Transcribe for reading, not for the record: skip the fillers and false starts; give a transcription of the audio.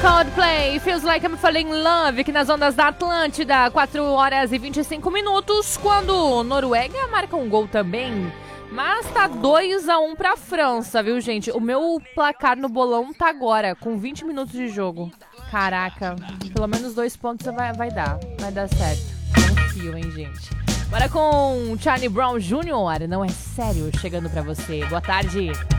Coldplay, Feels Like I'm Falling in Love, aqui nas ondas da Atlântida, 4 horas e 25 minutos, quando Noruega marca um gol também, mas tá 2-1 pra França, viu, gente? O meu placar no bolão tá agora, com 20 minutos de jogo. Caraca, pelo menos 2 pontos vai dar certo. Confio, hein, gente? Bora com Charlie Brown Jr., não é sério, chegando pra você. Boa tarde.